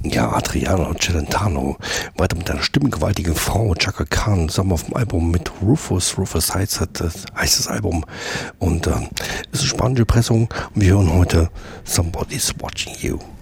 Ja, Adriano Celentano, weiter mit einer stimmengewaltigen Frau, Chaka Khan, zusammen auf dem Album mit Rufus heißt das Album. Und ist eine spannende Pressung und wir hören heute Somebody's Watching You.